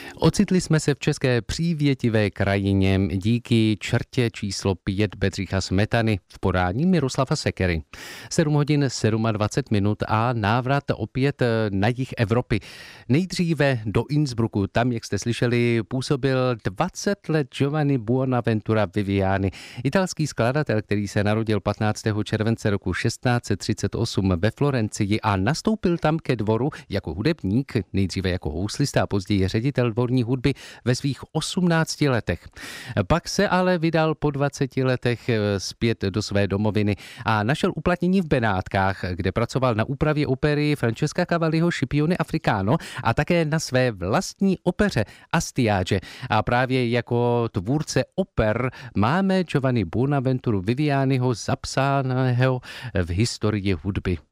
Ocitli jsme se v české přívětivé krajině díky črtě číslo 5 Bedřicha Smetany v podání Miroslava Sekery. 7 hodin 27 minut a návrat opět na jih Evropy. Nejdříve do Innsbrucku, tam, jak jste slyšeli, působil 20 let Giovanni Buonaventura Viviani, italský skladatel, který se narodil 15. července roku 1638 ve Florencii a nastoupil tam ke dvoru jako hudebník, nejdříve jako houslista a později ředitel dvorní hudby ve svých 18 letech. Pak se ale vydal po 20 letech zpět do své domoviny a našel uplatnění v Benátkách, kde pracoval na úpravě opery Francesca Cavalliho Scipione Africano a také na své vlastní opeře Astiage. A právě jako tvůrce oper máme Giovanni Buonaventuru Vivianiho zapsaného v historii hudby.